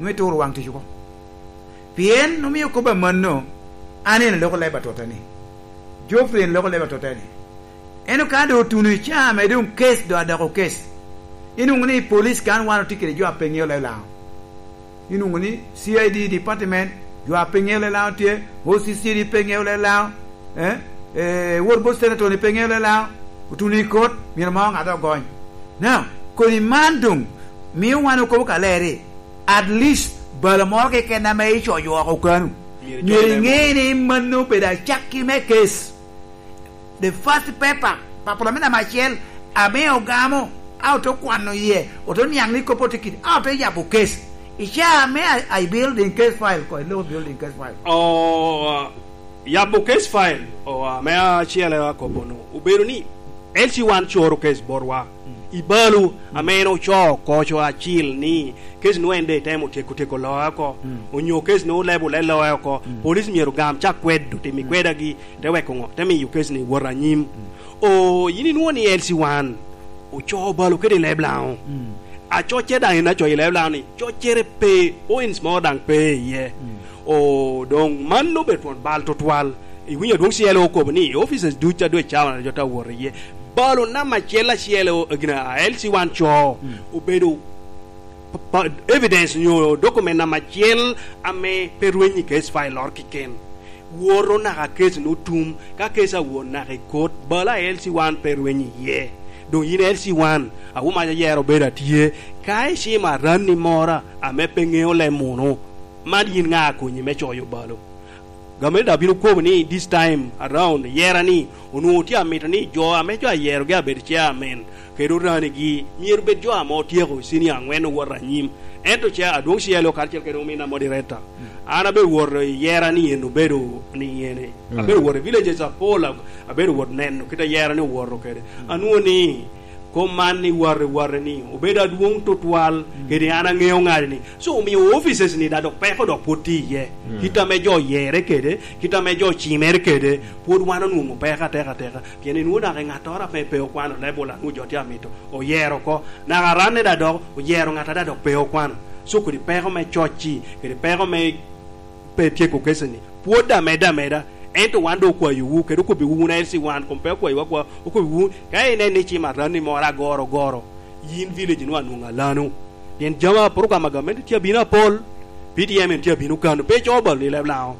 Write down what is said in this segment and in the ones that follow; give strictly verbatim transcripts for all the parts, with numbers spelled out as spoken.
nui tu ruang ti chuko pien no mi ko ba manno ane lo ko le batotani Geoffrey lo ko le batotani eno ka do tunu cha me dum case do ada ko case inu ngani police kan wano tikere jo apengyo le lao inu ngani C I D department jo apengyo le lao tie O C C di pengyo le lao eh eh world boss senator ni pengyo le lao utuni court mi ma ngado goñ now ko ni mandung mi wano ko ka lere at least balamor ke kena me cho yo ko kanu ni ngeni manu peda chaki me case the first paper pa por lo menos Michelle ame ogamo auto kwano ye oto nyang ni ko potikit auto ya bu case isha me I building case file ko lo building case file oh ya bu case file o me a chiele ko bono ubero ni L C one choro case borwa ibalu ameno cho ko cho achil ni case no ende temo te kuteko lo ko onyo case no level le lo ko police miero gam cha kwedu te mi kweda gi te wekongo te mi yu case ni woranyim o yini no ni L C one o cho balu ke de leblaon a cho che dang na cho leblaon ni cho chere pe o in small dang pe ye o dong man no beton bal total i winya dong sielo ko ni officers du cha do cha jo ta wor ye balu na machela sielo gina L C one cho ubedo evidence nyo document na machel ame perwenyi case file or kiken woro na ka case no tum ka case won na record bala L C one perwenyi ye do yin L C one a uma ya yero beda tie kai shi ma ran ni mora ame pengeo le muno madin nga ko nyi me choyo balo game da binu ko ni this time around yera ni onu ti amita ni jo ame jo yero ga ber chia amen ke do rani gi mir be jo amo tie ko sini angwen wora nyim ento cha adong si elo kartel ke do mina moderator ana be wor yera ni eno bedo ni yene abe wor village sa pola abe wor nen kita yera ni wor ke anu ni ko manni war war ni obeda duong total ke ni ana ngeo ngari ni so mi offices ni da dok pe ko dok poti ye kita mejo yere kede kita mejo chimer kede pod wana nu mo pe ka te ka te ka pieni nu da ngatora pe pe kwano lebola nu joti amito o yero ko na garane da dok o yero ngata da dok pe kwano so ko di pe ko me chochi ke di pe ko me pe tie ko keseni poda meda meda ento wando kwa yu ke ko bi wuna L C one compare kwa yu kwa ko wu kai ne ne chi marani mora goro goro yin village no anu ngalano yen jama program government tia bina pol P D M tia binu kan pe chobal ni lao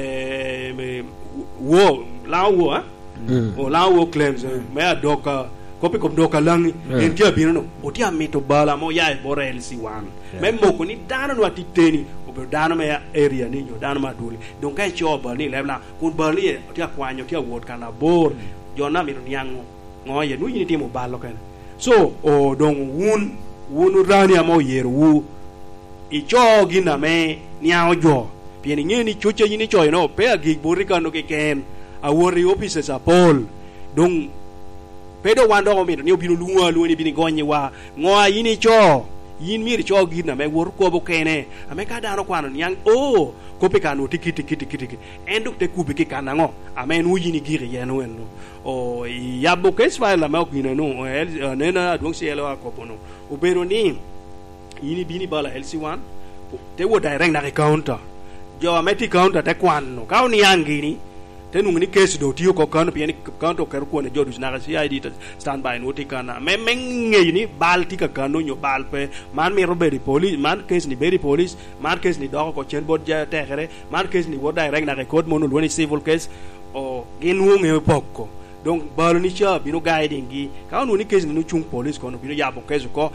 eh wo lao wo ah o lao wo claims me adoka kopi kom doka lang en tia binu no o tia mito bala mo ya bora L C one me mo ko ni dano no atiteni dano me area ni yo dano maduli donc kai choba ni lebla kun bali tia kwanyo tia wot kana bor jona mi nyango ngoye nu yini timo balo kan so o donc wun wunu rani amo yeru wu i cho gina me nyao jo pieni ngeni choche yini cho no pe agi borika no ke ken a wori offices a pol donc pedo wando mi ni binu luwa lu ni bini gonye wa ngoa yini cho yin mir cho gina me wor ko bo kene ame ka dano kwano nyang o ko pe kanu tikiti tikiti tikiti enduk te kubi ki kanango ame nu yini giri yenu enno o ya bo kes fa la ma gina no nena donc si elo ko bono o bero ni yini bini bala L C one te wo direct na counter jo ameti counter te kwano ka ni yangini tenu ngini case do tiyo ko kan pieni kanto ker ko ne jodus na C I D stand by no tikana me menge ni balti ka kanu nyo balpe man mi roberi police man case ni beri police man case ni do ko chen bod ja tekere man case ni woda direct na record mono woni civil case o gen wo nge pokko donc balu ni cha bino guiding gi ka no ni case ni chung police ko no bino ya bo case ko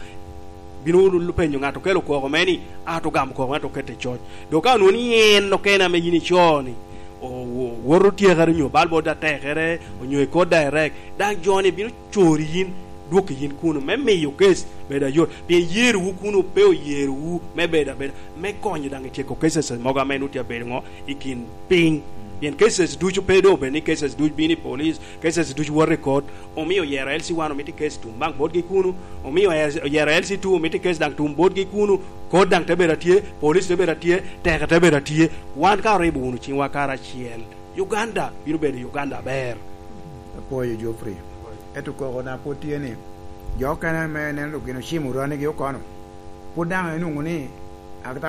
bino lu penyo ngato kelo ko ko meni ato gam ko ngato kete choj do ka no ni en no kena me yini choni o woro tie gar nyo balbo da tekere o nyo ko direct da joni bino chori yin dok yin kuno me me yo kes be da yo be yeru kuno pe o yeru me be da be me konyi da ngetie ko cases mo ga menu tie be ngo ikin ping bien cases du chu pedo be ni cases du bini police cases du war record o mi o yera L C one o mi case tum bang bod gi kuno o mi o yera L C two o mi case dang tum bod gi kuno ko dang te be da tie police te be da tie te ka te be da tie wan ka rebu nu chin wa kara chiel Uganda bino be Uganda ber apoyo Geoffrey etu ko na potie ni yo kana me ne lu gino chimu rane gi ko no podang enu nguni